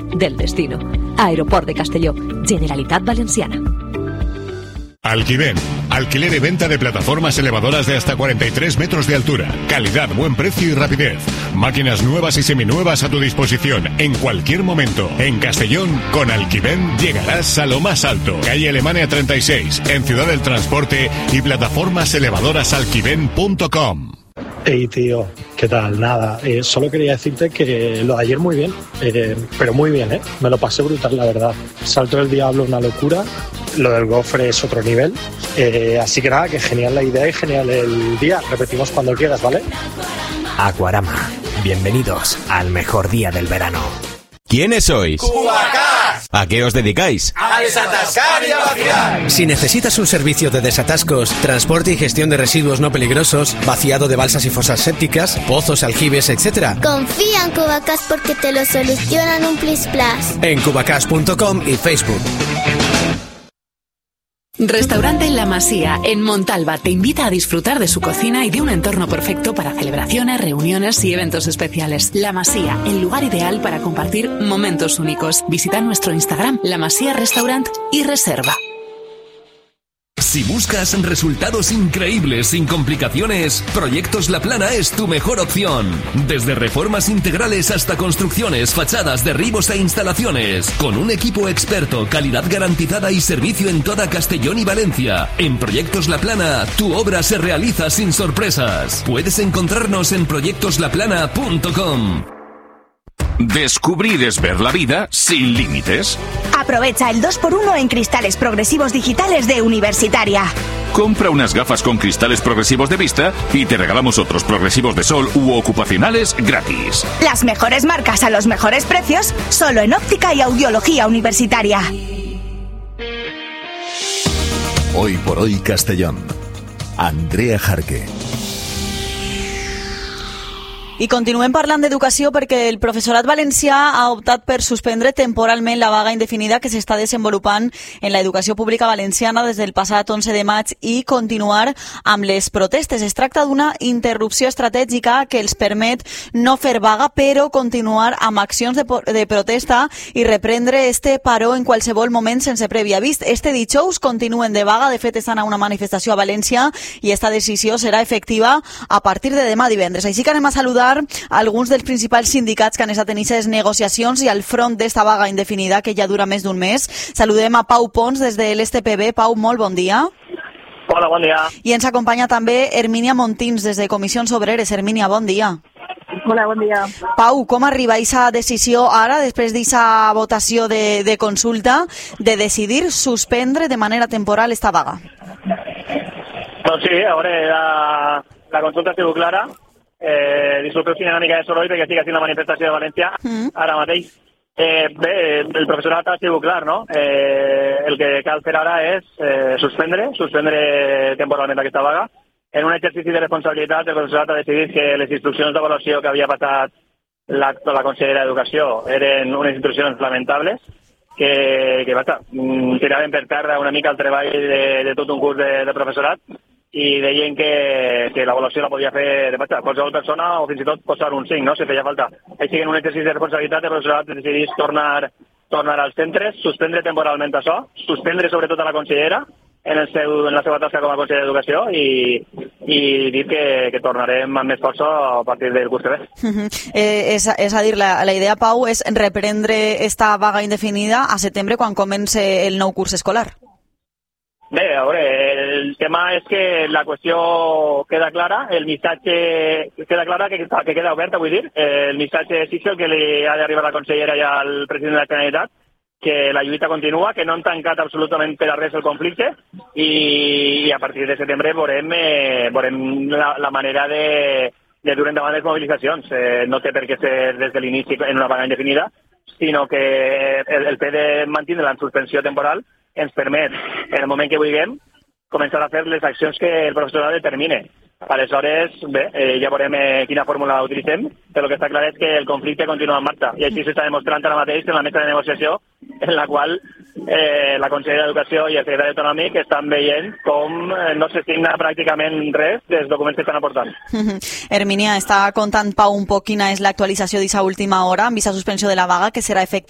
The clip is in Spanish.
del destino. Aeroport de Castelló, Generalitat Valenciana. Alquiven, alquiler y venta de plataformas elevadoras de hasta 43 metros de altura. Calidad, buen precio y rapidez. Máquinas nuevas y seminuevas a tu disposición en cualquier momento. En Castellón, con Alquiven llegarás a lo más alto. Calle Alemania 36, en Ciudad del Transporte y plataformas elevadoras alquiven.com. Hey tío, ¿qué tal? Nada, solo quería decirte que lo de ayer muy bien, pero muy bien, me lo pasé brutal, la verdad. Salto del diablo, una locura, lo del gofre es otro nivel, así que nada, que genial la idea y genial el día. Repetimos cuando quieras, ¿vale? Aquarama, bienvenidos al mejor día del verano. ¿Quiénes sois? ¡Cubacás! ¿A qué os dedicáis? ¡A desatascar y a vaciar! Si necesitas un servicio de desatascos, transporte y gestión de residuos no peligrosos, vaciado de balsas y fosas sépticas, pozos, aljibes, etc., confía en Cubacás porque te lo solucionan un plis plas. En cubacás.com y Facebook. Restaurante La Masía, en Montalba, te invita a disfrutar de su cocina y de un entorno perfecto para celebraciones, reuniones y eventos especiales. La Masía, el lugar ideal para compartir momentos únicos. Visita nuestro Instagram, La Masía Restaurant, y reserva. Si buscas resultados increíbles sin complicaciones, Proyectos La Plana es tu mejor opción. Desde reformas integrales hasta construcciones, fachadas, derribos e instalaciones. Con un equipo experto, calidad garantizada y servicio en toda Castellón y Valencia. En Proyectos La Plana, tu obra se realiza sin sorpresas. Puedes encontrarnos en proyectoslaplana.com. Descubrir es ver la vida sin límites. Aprovecha el 2x1 en cristales progresivos digitales de Universitaria. Compra unas gafas con cristales progresivos de vista y te regalamos otros progresivos de sol u ocupacionales gratis. Las mejores marcas a los mejores precios, solo en óptica y audiología Universitaria. Hoy por hoy Castellón. Andrea Jarque. I continuem parlant d'educació perquè el professorat valencià ha optat per suspendre temporalment la vaga indefinida que s'està desenvolupant en l'educació pública valenciana des del passat 11 de maig i continuar amb les protestes. Es tracta d'una interrupció estratègica que els permet no fer vaga, però continuar amb accions de protesta i reprendre este paró en qualsevol moment sense previ avís. Este dijous continuen de vaga, de fet estan a una manifestació a València i esta decisió serà efectiva a partir de demà divendres. Així que anem a saludar alguns dels principals sindicats que han estat en aquestes negociacions i al front d'esta vaga indefinida que ja dura més d'un mes. Saludem a Pau Pons des de l'STPB. Pau, molt bon dia. Hola, bon dia. I ens acompanya també Hermínia Montins des de Comissions Obreres. Hermínia, bon dia. Hola, bon dia. Pau, com arriba aquesta decisió ara, després d'aquesta votació de consulta, de decidir suspendre de manera temporal esta vaga? Doncs sí, a veure, la consulta ha sigut clara. Disculpeu si hi ha una mica de soroll perquè estic a la manifestació de València ara mateix. Bé, el professorat ha sigut clar, no? El que cal fer ara és suspendre temporalment aquesta vaga. En un exercici de responsabilitat, el professorat ha decidit que les instruccions d'avaluació que havia passat la consellera d'Educació eren unes instruccions lamentables que tiraven per terra una mica el treball de tot un curs de professorat i deien que l'avaluació la podia fer qualsevol persona o fins i tot posar un 5, no?, si feia falta. Així que en un exercici de responsabilitat el professorat decidís tornar als centres, suspendre temporalment això, suspendre sobretot a la consellera en la seva tasca com a conseller d'Educació i dir que tornarem amb més força a partir del curs que ve. És a dir, la idea, Pau, és reprendre esta vaga indefinida a setembre quan comenci el nou curs escolar. Bé, a veure, el tema és que la qüestió queda clara, el missatge queda clara, que queda oberta, vull dir. El missatge és el que li ha d'arribar a la consellera i al president de la Generalitat, que la lluita continua, que no han tancat absolutament per a res el conflicte i a partir de setembre veurem la manera de dur endavant les mobilitzacions. No té per què ser des de l'inici en una vaga indefinida, sinó que el fet de mantenir la suspensió temporal ens permet, en el moment que vulguem, començar a fer les accions que el professorat determine. Aleshores, bé, ja veurem quina fórmula utilitzem, però el que està clar és que el conflicte continua en marxa. I així s'està demostrant ara mateix en la mesa de negociació, en la qual la consellera d'Educació i el secretari autonòmic estan veient com no se signa pràcticament res dels documents que estan aportant. Hermínia, està contant, Pau, un poc quina és l'actualització d'aquesta última hora amb aquesta suspensió de la vaga que serà efectiva